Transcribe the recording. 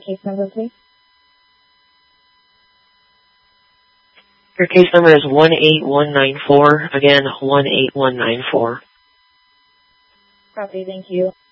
Case number, please. Your case number is 18194. Again, 18194. Copy, thank you.